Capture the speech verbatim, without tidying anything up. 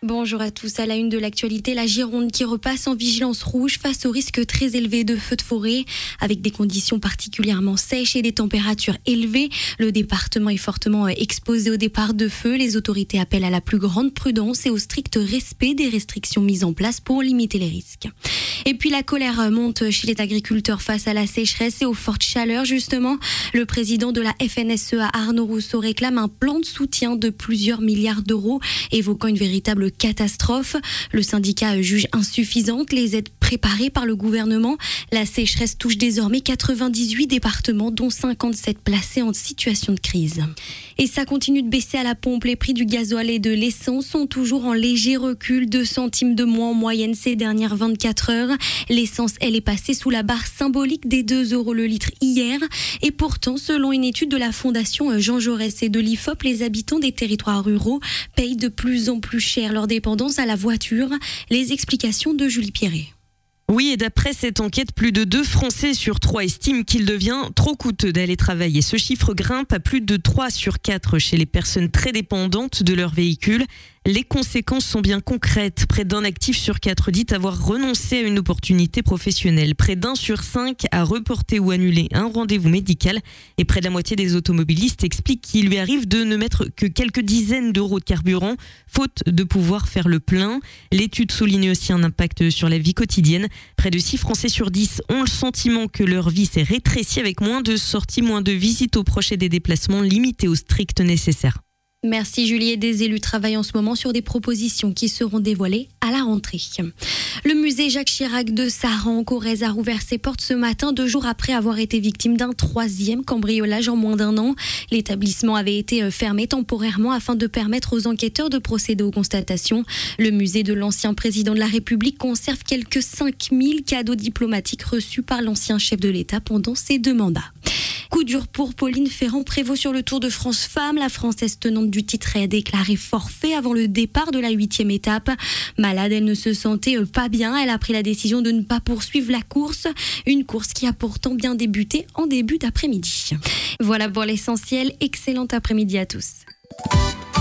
Bonjour à tous. À la une de l'actualité, la Gironde qui repasse en vigilance rouge face au risque très élevé de feux de forêt. Avec des conditions particulièrement sèches et des températures élevées, le département est fortement exposé au départ de feux. Les autorités appellent à la plus grande prudence et au strict respect des restrictions mises en place pour limiter les risques. Et puis la colère monte chez les agriculteurs face à la sécheresse et aux fortes chaleurs justement. Le président de la F N S E A, Arnaud Rousseau, réclame un plan de soutien de plusieurs milliards d'euros, évoquant une véritable catastrophe. Le syndicat juge insuffisantes les aides préparées par le gouvernement. La sécheresse touche désormais quatre-vingt-dix-huit départements, dont cinquante-sept placés en situation de crise. Et ça continue de baisser à la pompe. Les prix du gasoil et de l'essence sont toujours en léger recul, deux centimes de moins en moyenne ces dernières vingt-quatre heures. L'essence, elle est passée sous la barre symbolique des deux euros le litre hier. Et pourtant, selon une étude de la Fondation Jean Jaurès et de l'I F O P, les habitants des territoires ruraux payent de plus en plus cher leur dépendance à la voiture. Les explications de Julie Pierret. Oui, et d'après cette enquête, plus de deux Français sur trois estiment qu'il devient trop coûteux d'aller travailler. Ce chiffre grimpe à plus de trois sur quatre chez les personnes très dépendantes de leur véhicule. Les conséquences sont bien concrètes. Près d'un actif sur quatre dit avoir renoncé à une opportunité professionnelle. Près d'un sur cinq a reporté ou annulé un rendez-vous médical. Et près de la moitié des automobilistes expliquent qu'il lui arrive de ne mettre que quelques dizaines d'euros de carburant, faute de pouvoir faire le plein. L'étude souligne aussi un impact sur la vie quotidienne. Près de six Français sur dix ont le sentiment que leur vie s'est rétrécie avec moins de sorties, moins de visites aux proches et des déplacements limités au strict nécessaire. Merci Julie. Des élus travaillent en ce moment sur des propositions qui seront dévoilées à la rentrée. Le musée Jacques Chirac de Saran en Corrèze a rouvert ses portes ce matin, deux jours après avoir été victime d'un troisième cambriolage en moins d'un an. L'établissement avait été fermé temporairement afin de permettre aux enquêteurs de procéder aux constatations. Le musée de l'ancien président de la République conserve quelques cinq mille cadeaux diplomatiques reçus par l'ancien chef de l'État pendant ses deux mandats. Coup dur pour Pauline Ferrand-Prévot sur le Tour de France Femmes. La Française tenante du titre a déclaré forfait avant le départ de la huitième étape. Malade, elle ne se sentait pas bien. Elle a pris la décision de ne pas poursuivre la course. Une course qui a pourtant bien débuté en début d'après-midi. Voilà pour l'essentiel. Excellent après-midi à tous.